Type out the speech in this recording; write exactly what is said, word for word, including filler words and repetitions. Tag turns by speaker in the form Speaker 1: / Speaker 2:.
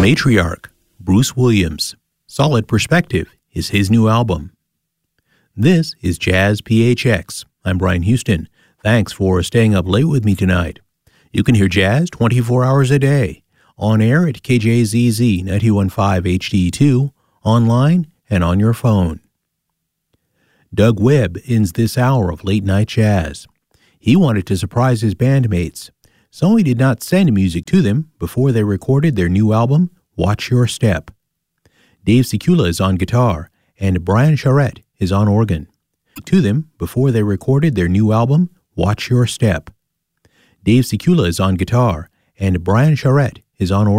Speaker 1: Matriarch, Bruce Williams. Solid Perspective is his new album. This is Jazz P H X. I'm Brian Houston. Thanks for staying up late with me tonight. You can hear jazz twenty-four hours a day, on air at K J Z Z ninety-one point five H D two, online and on your phone. Doug Webb ends this hour of Late Night Jazz. He wanted to surprise his bandmates, so he did not send music to them before they recorded their new album, Watch Your Step. Dave Sekula is on guitar, and Brian Charette is on organ. To them before they recorded their new album, Watch Your Step. Dave Sekula is on guitar, and Brian Charette is on organ.